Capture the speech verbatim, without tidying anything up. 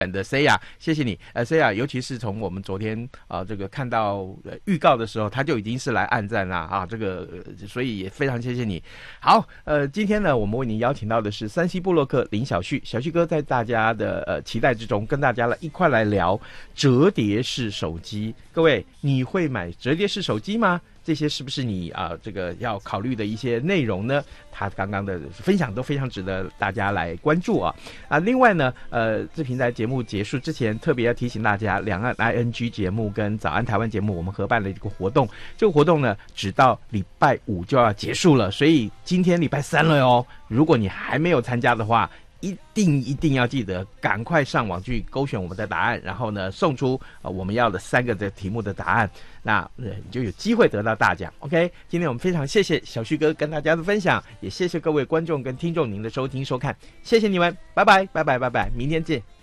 的 C 亚，谢谢你，呃 C 亚，尤其是从我们昨天啊、呃、这个看到、呃、预告的时候，他就已经是来按赞啦啊，这个、呃、所以也非常谢谢你。好，呃，今天呢，我们为您邀请到的是山西部落客林小旭，小旭哥在大家的呃期待之中，跟大家来一块来聊折叠式手机。各位，你会买折叠式手机吗？这些是不是你啊、呃、这个要考虑的一些内容呢？他刚刚的分享都非常值得大家来关注啊啊！另外呢，呃，志平在节目结束之前，特别要提醒大家，两岸 I N G 节目跟早安台湾节目，我们合办了一个活动。这个活动呢，只到礼拜五就要结束了，所以今天礼拜三了哟。如果你还没有参加的话，一定一定要记得赶快上网去勾选我们的答案，然后呢送出、呃、我们要的三个的题目的答案，那、呃、你就有机会得到大奖。 OK， 今天我们非常谢谢小旭哥跟大家的分享，也谢谢各位观众跟听众您的收听收看，谢谢你们，拜拜拜拜拜拜，明天见。